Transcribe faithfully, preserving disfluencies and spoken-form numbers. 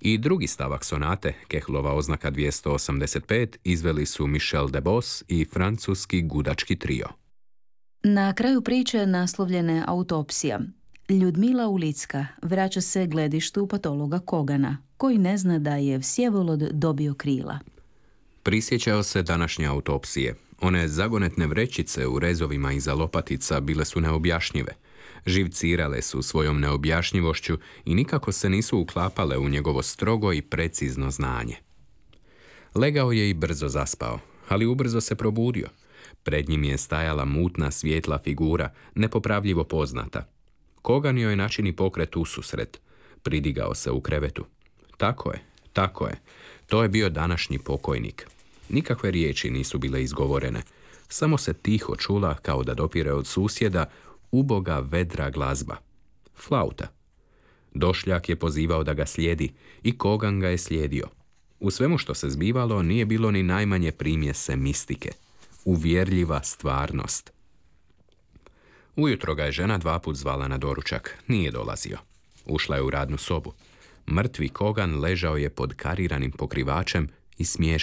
I drugi stavak sonate, Kehlova oznaka dvjesto osamdeset pet, izveli su Michel Debos i francuski gudački trio. Na kraju priče naslovljene Autopsija, Ljudmila Ulicka vraća se gledištu patologa Kogana, koji ne zna da je Vsjevolod dobio krila. Prisjećao se današnje autopsije. One zagonetne vrećice u rezovima iza lopatica bile su neobjašnjive. Živcirale su svojom neobjašnjivošću i nikako se nisu uklapale u njegovo strogo i precizno znanje. Legao je i brzo zaspao, ali ubrzo se probudio. Pred njim je stajala mutna svijetla figura, nepopravljivo poznata. Kogan joj načini pokret ususret. Pridigao se u krevetu. Tako je, tako je. To je bio današnji pokojnik. Nikakve riječi nisu bile izgovorene. Samo se tiho čula, kao da dopire od susjeda, uboga vedra glazba. Flauta. Došljak je pozivao da ga slijedi i Kogan ga je slijedio. U svemu što se zbivalo nije bilo ni najmanje primjese mistike. Uvjerljiva stvarnost. Ujutro ga je žena dva put zvala na doručak. Nije dolazio. Ušla je u radnu sobu. Mrtvi Kogan ležao je pod kariranim pokrivačem i smiješao